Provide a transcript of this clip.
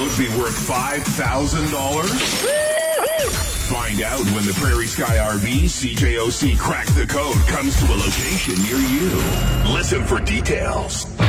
code be worth $5,000? Find out when the Prairie Sky RV CJOC Crack the Code comes to a location near you. Listen for details.